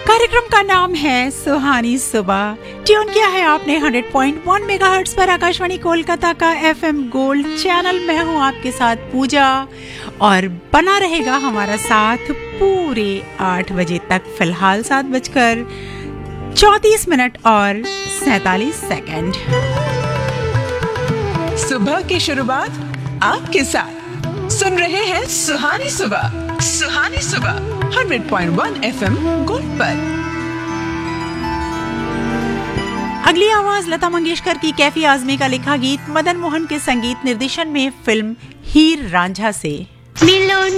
कार्यक्रम का नाम है सुहानी सुबह। ट्यून किया है आपने 100.1 मेगाहर्ट्ज पर आकाशवाणी कोलकाता का FM गोल्ड चैनल। मैं हूं आपके साथ पूजा और बना रहेगा हमारा साथ पूरे 8 बजे तक। फिलहाल 7:34 और 47 सेकंड। सुबह की शुरुआत आपके साथ सुन रहे हैं सुहानी सुबह। सुहानी सुबह 100.1 FM गोल्ड पर। अगली आवाज लता मंगेशकर की कैफी आजमी का लिखा गीत मदन मोहन के संगीत निर्देशन में फिल्म हीर रांझा से।